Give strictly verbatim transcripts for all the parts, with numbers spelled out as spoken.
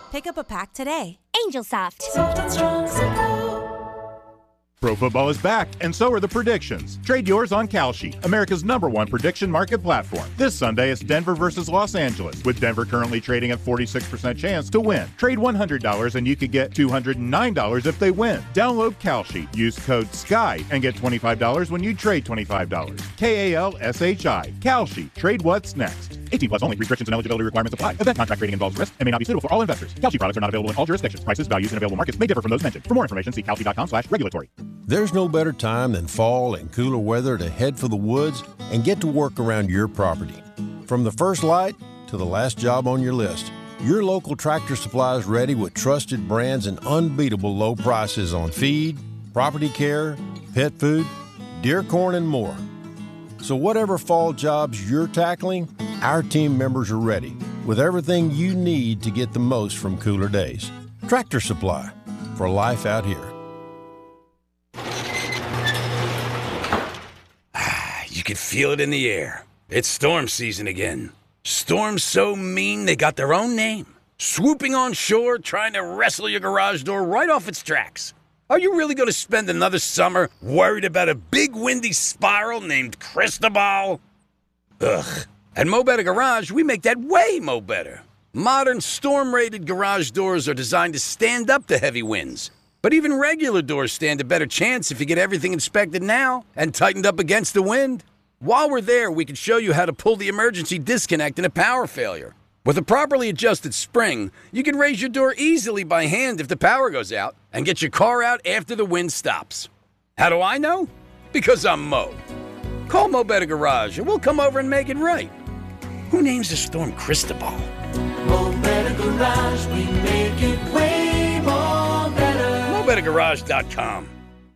Pick up a pack today. Angel Soft. Soft and strong, simple. Pro football is back, and so are the predictions. Trade yours on Kalshi, America's number one prediction market platform. This Sunday, it's Denver versus Los Angeles, with Denver currently trading at forty-six percent chance to win. Trade one hundred dollars and you could get two hundred nine dollars if they win. Download Kalshi, use code SKY, and get twenty-five dollars when you trade twenty-five dollars. K A L S H I. Kalshi. Trade what's next. eighteen plus only. Restrictions and eligibility requirements apply. Event contract trading involves risk and may not be suitable for all investors. Kalshi products are not available in all jurisdictions. Prices, values, and available markets may differ from those mentioned. For more information, see kalshi dot com slash regulatory. There's no better time than fall and cooler weather to head for the woods and get to work around your property. From the first light to the last job on your list, your local Tractor Supply is ready with trusted brands and unbeatable low prices on feed, property care, pet food, deer corn, and more. So whatever fall jobs you're tackling, our team members are ready with everything you need to get the most from cooler days. Tractor Supply, for life out here. You can feel it in the air. It's storm season again. Storms so mean they got their own name. Swooping on shore, trying to wrestle your garage door right off its tracks. Are you really going to spend another summer worried about a big windy spiral named Cristobal? Ugh. At Mo Better Garage, we make that way mo better. Modern storm-rated garage doors are designed to stand up to heavy winds. But even regular doors stand a better chance if you get everything inspected now and tightened up against the wind. While we're there, we can show you how to pull the emergency disconnect in a power failure. With a properly adjusted spring, you can raise your door easily by hand if the power goes out and get your car out after the wind stops. How do I know? Because I'm Mo. Call Mo Better Garage and we'll come over and make it right. Who names the storm Cristobal? Mo Better Garage, we make it way more better. Mo Better Garage dot com.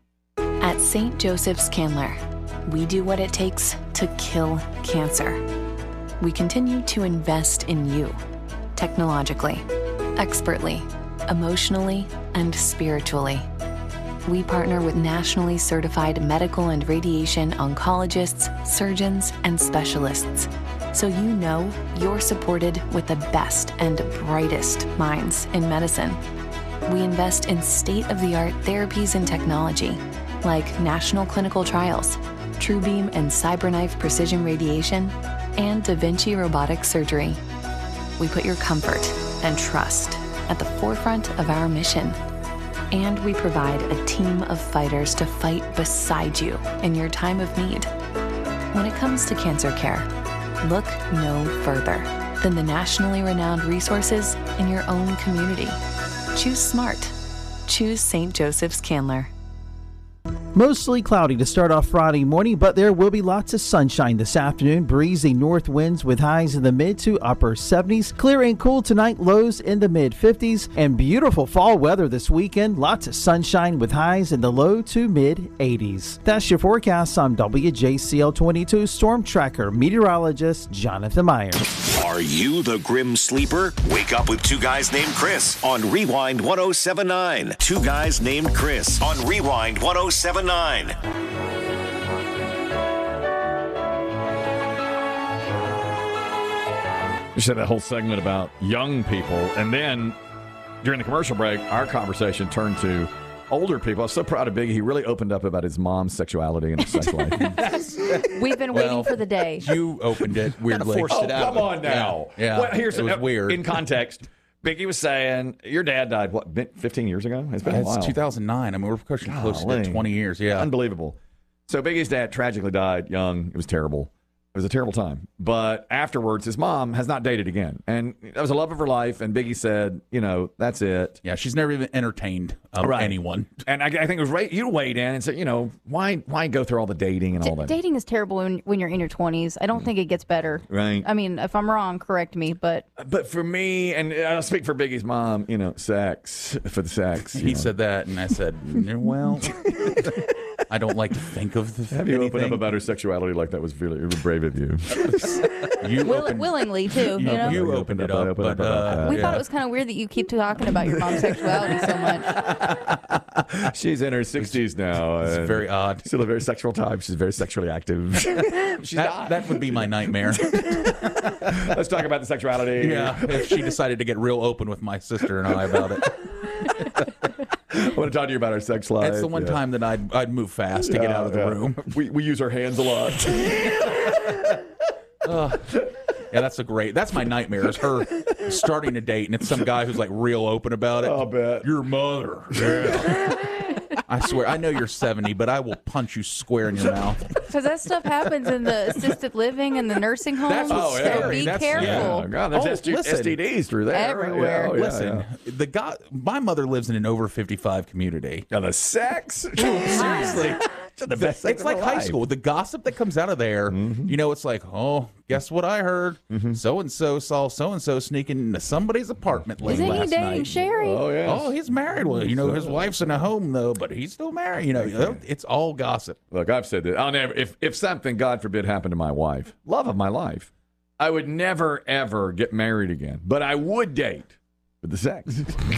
At Saint Joseph's Candler, we do what it takes to kill cancer. We continue to invest in you, technologically, expertly, emotionally, and spiritually. We partner with nationally certified medical and radiation oncologists, surgeons, and specialists, so you know you're supported with the best and brightest minds in medicine. We invest in state-of-the-art therapies and technology, like national clinical trials, TrueBeam and CyberKnife precision radiation, and Da Vinci robotic surgery. We put your comfort and trust at the forefront of our mission. And we provide a team of fighters to fight beside you in your time of need. When it comes to cancer care, look no further than the nationally renowned resources in your own community. Choose smart. Choose Saint Joseph's Candler. Mostly cloudy to start off Friday morning, but there will be lots of sunshine this afternoon. Breezy north winds with highs in the mid to upper seventies. Clear and cool tonight, lows in the mid fifties. And beautiful fall weather this weekend. Lots of sunshine with highs in the low to mid eighties. That's your forecast. I'm W J C L twenty-two Storm Tracker meteorologist Jonathan Myers. Are you the grim sleeper? Wake up with Two Guys Named Chris on Rewind one oh seven point nine. Two Guys Named Chris on Rewind one oh seven point nine. You said that whole segment about young people, and then during the commercial break, our conversation turned to older people. I was so proud of Biggie. He really opened up about his mom's sexuality and his sex life. We've been Well, waiting for the day. You opened it weirdly. Forced it out. Come on now. Yeah. yeah. Well, here's it was uh, weird. In context, Biggie was saying, your dad died, what, fifteen years ago? It's been a while. It's two thousand nine. I mean, we're pushing close Golly. to twenty years. Yeah. Unbelievable. So Biggie's dad tragically died young. It was terrible. It was a terrible time. But afterwards, his mom has not dated again. And that was the love of her life. And Biggie said, you know, that's it. Yeah, she's never even entertained of Right. anyone. And I, I think it was right. You weighed in and said, you know, why why go through all the dating and all D- that? dating is terrible when, when you're in your twenties. I don't think it gets better. Right. I mean, if I'm wrong, correct me, but But for me, and I'll speak for Biggie's mom, you know, sex for the sex. you He know. said that, and I said, well, I don't like to think of the, Have you anything. opened up about her sexuality like that was really brave of you? You Will, opened, willingly, too. You, you, know? you opened it I up, opened up but about uh, that. we yeah. thought it was kind of weird that you keep talking about your mom's sexuality so much. She's in her sixties now. it's and very odd. Still a very sexual time. She's very sexually active. She's That, not. that would be my nightmare. Let's talk about the sexuality. Yeah, if she decided to get real open with my sister and I about it. I want to talk to you about our sex life. That's the one yeah. time that I'd I'd move fast to get Yeah, out of the yeah. room. We we use our hands a lot. Ugh. Yeah, that's a great. That's my nightmare. Is her starting a date and it's some guy who's like real open about it. I'll bet. Your mother. Yeah. I swear, I know you're seventy, but I will punch you square in your mouth. Because that stuff happens in the assisted living and the nursing homes. That's what's so scary. be That's- careful. Yeah, God, there's Oh, S T- listen. S T Ds through there. Everywhere. Yeah, oh, yeah, Listen, yeah. the guy, my mother lives in an over fifty-five community. Yeah, the sex. Seriously. the best thing It's of like her high life. school. The gossip that comes out of there, you know, it's like, oh, guess what I heard? So and so saw so and so sneaking into somebody's apartment late Isn't he last dating night. Sherry? Oh yeah. Oh, he's married. Well, you know, his wife's in a home though, but he's still married. You know, it's all gossip. Look, I've said that. I'll never. If if something, God forbid, happened to my wife, love of my life, I would never ever get married again. But I would date with the sex.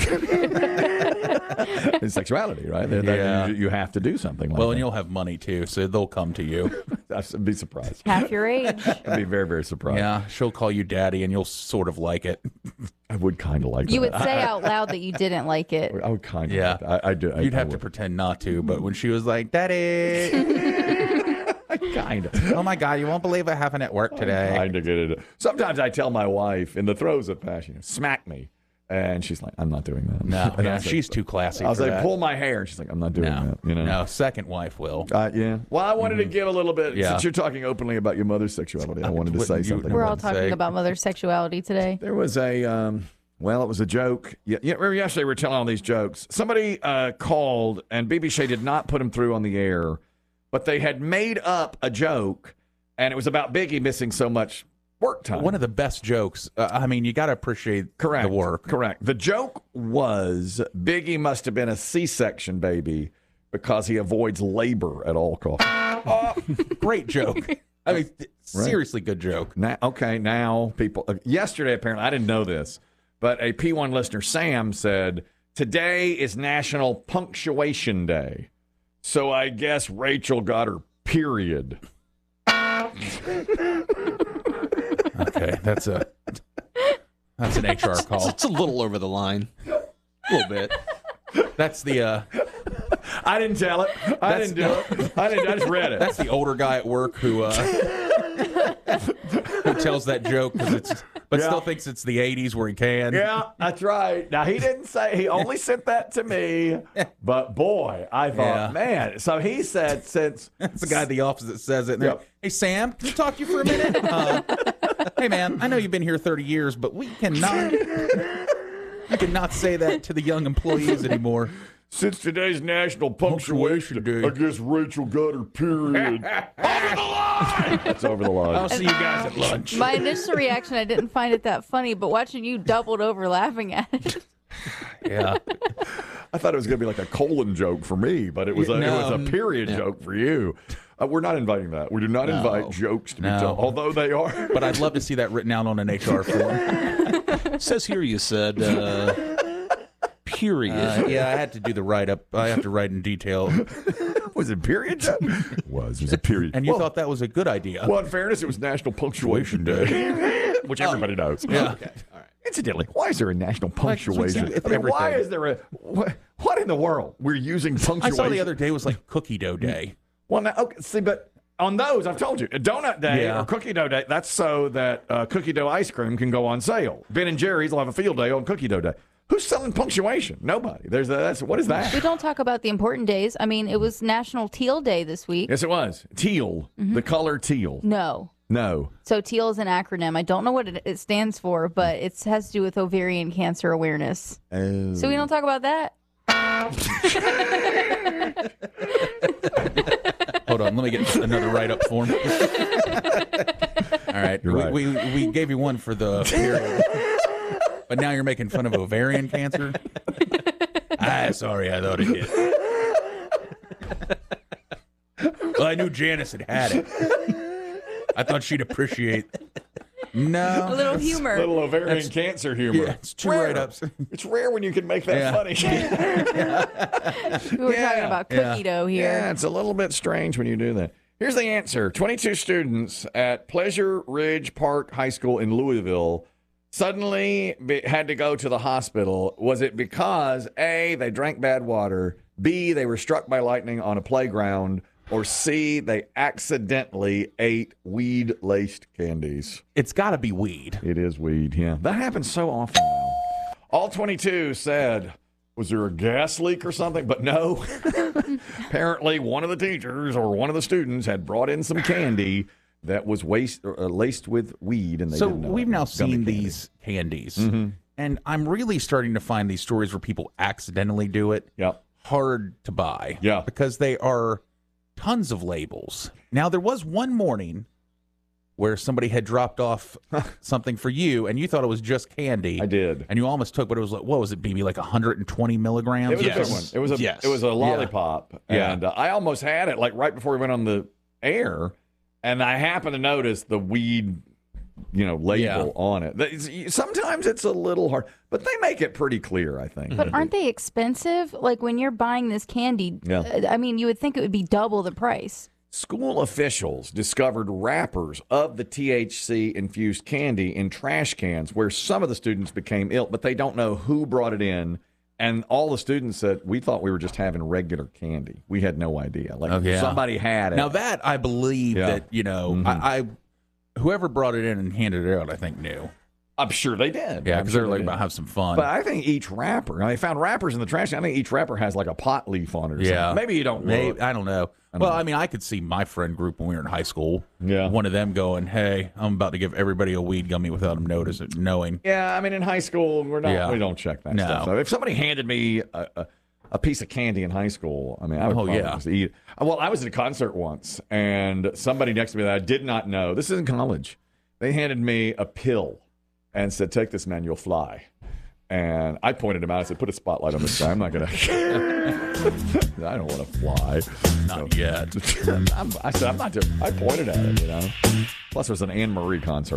It's sexuality, right? That- that- Yeah. you, you have to do something like Well, that. and you'll have money too, so they'll come to you. I'd be surprised. Half your age. I'd be very, very surprised. Yeah, she'll call you daddy, and you'll sort of like it. I would kind of like You that. would say out loud that you didn't like it. I would kind of. Yeah. Like that. I, I do. I, You'd I have to would. pretend not to, but when she was like, "Daddy," kind of. oh my God, you won't believe what happened at work today. Kind of get it. Sometimes I tell my wife in the throes of passion, "Smack me," and she's like, "I'm not doing that." No, And I yeah, was like- she's too classy. I was for like, that. "Pull my hair," and she's like, "I'm not doing no, that." You know. no, second wife will. Uh, yeah. Well, I wanted to give a little bit Yeah. since you're talking openly about your mother's sexuality. I wanted to What say you- something. We're about all it. talking say. about mother's sexuality today. There was a, um, well, it was a joke. Yeah, yeah, remember yesterday we were telling all these jokes. Somebody uh, called, and B B Shea did not put him through on the air, but they had made up a joke, and it was about Biggie missing so much work time. One of the best jokes. Uh, I mean, you got to appreciate Correct. the work. Correct. The joke was Biggie must have been a C-section baby because he avoids labor at all costs. Great joke. I mean, th- seriously good joke. Now, okay, now people. Uh, yesterday, apparently, I didn't know this, but a P one listener, Sam, said today is National Punctuation Day, so I guess Rachel got her period. Okay, that's a that's an H R call. It's a little over the line. A little bit. That's the uh, I didn't tell it. I That's- didn't do it. I didn't. I just read it. that's the older guy at work who uh, who tells that joke because it's but Yeah. still thinks it's the eighties where he can. Yeah, that's right. Now he didn't say he only sent that to me, but boy, I thought, Yeah. man. So he said since That's the guy at the office that says it. And they're, Yep. Hey Sam, can we talk to you for a minute? Uh, hey man, I know you've been here thirty years, but we cannot we cannot say that to the young employees anymore. since today's National Punctuation Punctuation Day, Day. I guess Rachel got her period. Over the line. That's over the line. I'll see you guys at lunch. My initial reaction, I didn't find it that funny, but watching you doubled over laughing at it. Yeah. I thought it was going to be like a colon joke for me, but it was a, No. it was a period joke for you. Uh, we're not inviting that. We do not No. invite jokes to be No. told, although they are. But I'd love to see that written out on an H R form. It says here you said uh, period. Uh, yeah, I had to do the write up. I have to write in detail. Was it period joke? It was. It was a period. And you well, thought that was a good idea. well, in fairness, it was National Punctuation Day, which everybody knows. Yeah. Okay. All right. Incidentally, why is there a national what's punctuation? that? I mean, why Everything. is there a what, what in the world? We're using I punctuation. saw the other day was like cookie dough day. Well, now, okay, see, but on those, I've told you, a donut day Yeah. or cookie dough day. That's so that uh, cookie dough ice cream can go on sale. Ben and Jerry's will have a field day on cookie dough day. Who's selling punctuation? Nobody. There's a, that's what is We that? don't talk about the important days. I mean, it was National Teal Day this week. Yes, it was teal. The color teal. No. No. So teal is an acronym. I don't know what it, it stands for, but it has to do with ovarian cancer awareness. Oh. So we don't talk about that. Hold on, let me get another write up form. All right, You're right. We, we we gave you one for the period, but now you're making fun of ovarian cancer. Ah, sorry, I thought it did. I knew Janice had had it. I thought she'd appreciate No. A little humor. A little ovarian That's- cancer humor. Yeah, it's two Rare. write-ups. It's rare when you can make that Yeah. funny. We were talking about cookie dough here. Yeah, it's a little bit strange when you do that. Here's the answer. twenty-two students at Pleasure Ridge Park High School in Louisville suddenly be, had to go to the hospital. Was it because, A, they drank bad water, B, they were struck by lightning on a playground, or C, they accidentally ate weed-laced candies? It's got to be weed. It is weed, yeah. That happens so often now. All twenty-two said, was there a gas leak or something? But no. Apparently, one of the teachers or one of the students had brought in some candy that was waste, uh, laced with weed, and they So didn't know we've it. now It was gummy seen candy. these candies, Mhm. and I'm really starting to find these stories where people accidentally do it Yep. hard to buy. Yeah. Because they are tons of labels. Now, there was one morning where somebody had dropped off something for you, and you thought it was just candy. I did. And you almost took, but it was like, what was it, B B, like one hundred twenty milligrams? It was a big one. It was a Yes. it was a lollipop, Yeah. and uh, I almost had it like right before we went on the air, and I happened to notice the weed, you know, label Yeah. on it. That is- Sometimes it's a little hard, but they make it pretty clear, I think. But aren't they expensive? Like when you're buying this candy, Yeah. uh, I mean, you would think it would be double the price. School officials discovered wrappers of the T H C-infused candy in trash cans where some of the students became ill, but they don't know who brought it in. And all the students said, we thought we were just having regular candy. We had no idea. Like Oh, yeah. somebody had it. Now that I believe Yeah. that, you know, Mhm. I, I whoever brought it in and handed it out, I think knew. I'm sure they did. Yeah, I'm because sure they're they like did. about to have some fun. But I think each wrapper, now they found wrappers in the trash can. I think each wrapper has like a pot leaf on it or yeah, something. Maybe you don't Maybe, look. I don't know. I don't well, know. I mean, I could see my friend group when we were in high school. Yeah. One of them going, "Hey, I'm about to give everybody a weed gummy without them notice it, knowing." Yeah, I mean, in high school, we're not, Yeah. we don't check that No. stuff. So if somebody handed me a, a, a piece of candy in high school, I mean, I would Oh, probably yeah. just eat it. Well, I was at a concert once, and somebody next to me that I did not know, this is in college, they handed me a pill and said, take this, man, you'll fly. And I pointed him out. I said, put a spotlight on this guy. I'm not going to. I don't want to fly. Not yet. I'm, I said, I'm not doing. I pointed at it, you know. Plus, there's an Anne Marie concert.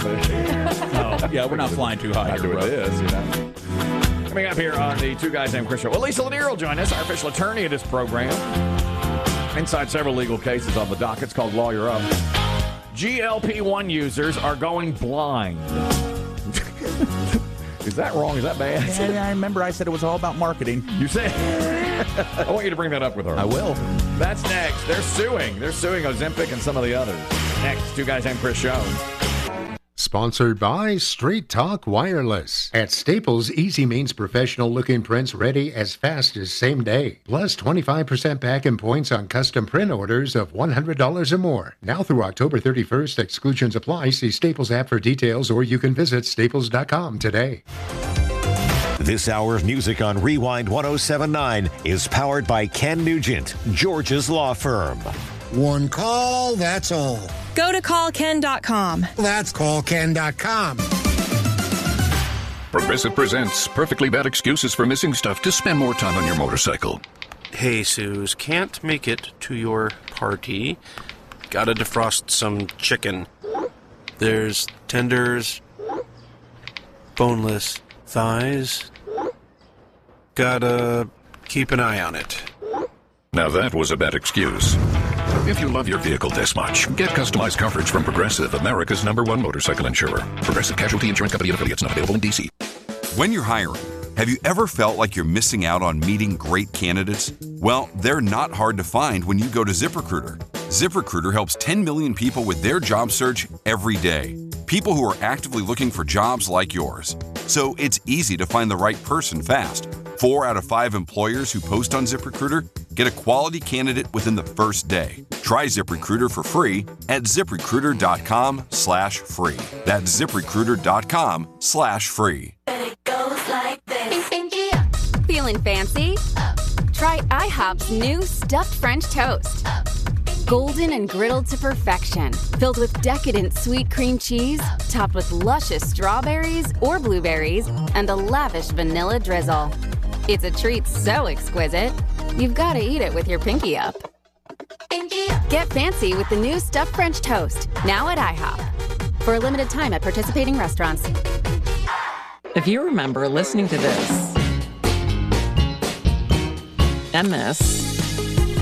Oh, yeah, we're not flying too high Not here, doing bro. this, you know. Coming up here on the Two Guys Named Chris show. Well, Lisa Lanier will join us, our official attorney of this program. Inside several legal cases on the docket. It's called Lawyer Up. G L P one users are going blind. Is that wrong? Is that bad? Yeah, I remember I said it was all about marketing. You said. I want you to bring that up with her. I will. That's next. They're suing. They're suing Ozempic and some of the others. Next, Two Guys Named Chris show. Sponsored by Straight Talk Wireless. At Staples, easy means professional looking prints ready as fast as same day. Plus twenty-five percent back in points on custom print orders of one hundred dollars or more. Now through October thirty-first, exclusions apply. See Staples app for details, or you can visit staples dot com today. This hour's music on Rewind ten seventy-nine is powered by Ken Nugent, George's law firm. One call, that's all. Go to call ken dot com. That's call ken dot com. Progressive presents perfectly bad excuses for missing stuff to spend more time on your motorcycle. Hey, Suze, can't make it to your party. Gotta defrost some chicken. There's tenders, boneless thighs. Gotta keep an eye on it. Now that was a bad excuse. If you love your vehicle this much, get customized coverage from Progressive, America's number one motorcycle insurer. Progressive Casualty Insurance Company and affiliates, not available in D C. When you're hiring, have you ever felt like you're missing out on meeting great candidates? Well, they're not hard to find when you go to ZipRecruiter. ZipRecruiter helps ten million people with their job search every day. People who are actively looking for jobs like yours. So it's easy to find the right person fast. Four out of five employers who post on ZipRecruiter get a quality candidate within the first day. Try ZipRecruiter for free at ZipRecruiter.com slash free. That's ZipRecruiter.com slash free. Feeling fancy? Try IHOP's new stuffed French toast. Golden and griddled to perfection, filled with decadent sweet cream cheese, topped with luscious strawberries or blueberries, and a lavish vanilla drizzle. It's a treat so exquisite, you've got to eat it with your pinky up. Get Get fancy with the new stuffed French toast, now at IHOP. For a limited time at participating restaurants. If you remember listening to this, and this,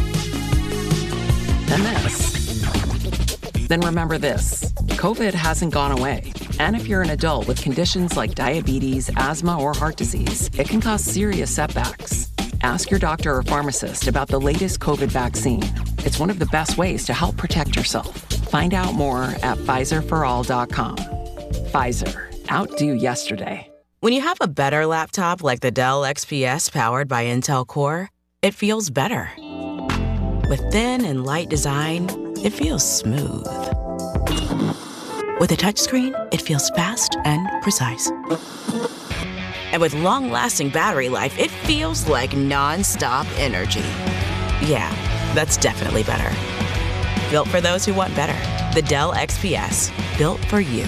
and this, then remember this. COVID hasn't gone away. And if you're an adult with conditions like diabetes, asthma, or heart disease, it can cause serious setbacks. Ask your doctor or pharmacist about the latest COVID vaccine. It's one of the best ways to help protect yourself. Find out more at Pfizer for all dot com. Pfizer. Outdo yesterday. When you have a better laptop like the Dell X P S powered by Intel Core, it feels better. With thin and light design, it feels smooth. With a touchscreen, it feels fast and precise. And with long-lasting battery life, it feels like non-stop energy. Yeah, that's definitely better. Built for those who want better. The Dell X P S. Built for you.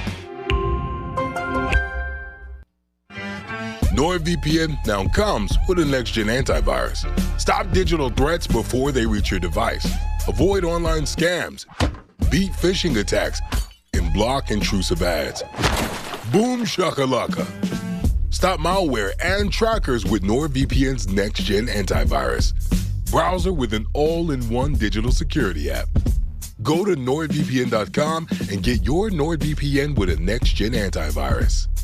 NordVPN now comes with a next-gen antivirus. Stop digital threats before they reach your device. Avoid online scams. Beat phishing attacks. And block intrusive ads. Boom shakalaka. Stop malware and trackers with NordVPN's next-gen antivirus. Browser with an all-in-one digital security app. Go to nord v p n dot com and get your NordVPN with a next-gen antivirus.